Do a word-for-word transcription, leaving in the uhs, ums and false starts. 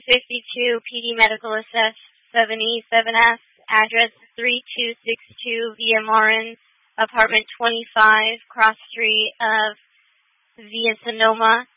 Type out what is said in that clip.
fifty-two P D Medical Assess seven E seven S, address three two six two Via Marin, apartment twenty-five, cross street of Via Sonoma,